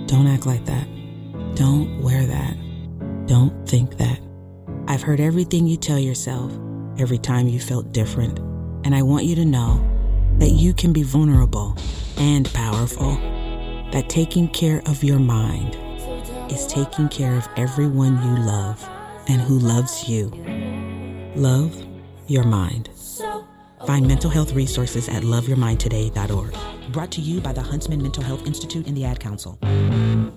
Don't act like that. Don't wear that. Don't think that. I've heard everything you tell yourself every time you felt different, and I want you to know that you can be vulnerable and powerful, that taking care of your mind is taking care of everyone you love and who loves you. Love your mind. Find mental health resources at loveyourmindtoday.org. Brought to you by the Huntsman Mental Health Institute and the Ad Council.